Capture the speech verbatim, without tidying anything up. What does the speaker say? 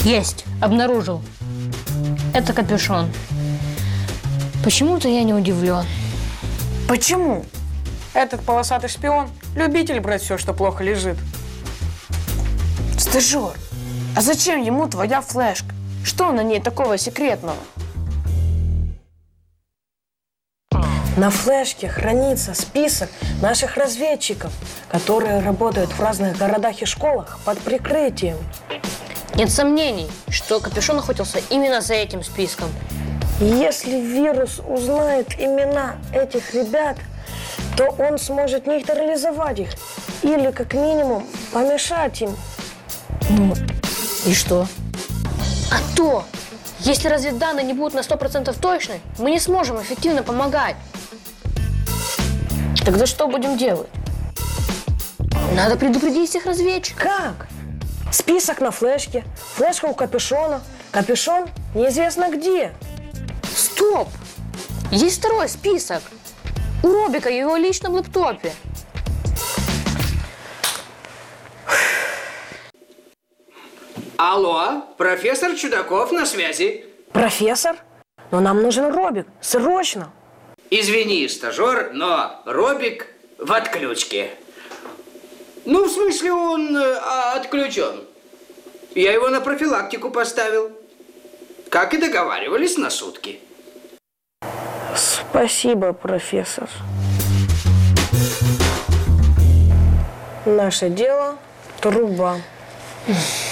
Есть, обнаружил. Это капюшон. Почему-то я не удивлен. Почему? Этот полосатый шпион – любитель брать все, что плохо лежит. Стажер, а зачем ему твоя флешка? Что на ней такого секретного? На флешке хранится список наших разведчиков, которые работают в разных городах и школах под прикрытием. Нет сомнений, что капюшон охотился именно за этим списком. Если вирус узнает имена этих ребят, то он сможет нейтрализовать их или, как минимум, помешать им. Ну, и что? А то, если разведданные не будут на сто процентов точны, мы не сможем эффективно помогать. Тогда что будем делать? Надо предупредить всех разведчиков. Как? Список на флешке, флешка у капюшона, капюшон неизвестно где. Стоп! Есть второй список. У Робика в его личном лэптопе. Алло, профессор Чудаков на связи. Профессор? Но нам нужен Робик, срочно. Извини, стажер, но Робик в отключке. Ну, в смысле, он э, отключен. Я его на профилактику поставил. Как и договаривались, на сутки. Спасибо, профессор. Наше дело – труба.